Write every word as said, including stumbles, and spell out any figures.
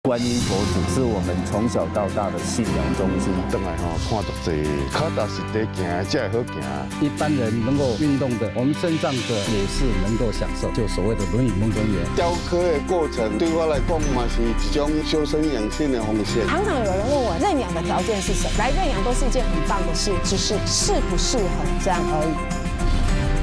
观音佛祖是我们从小到大的信仰中心。 回来吼，看到这脚踏实地行，才会好行。 一般人能够运动的，我们身障者也是能够享受，就所谓的轮椅梦中园。 雕刻的过程对我来讲嘛是一种修身养性的方式。 常常有人问我认养的条件是什么？来认养都是一件很棒的事，只是适不适合这样而已。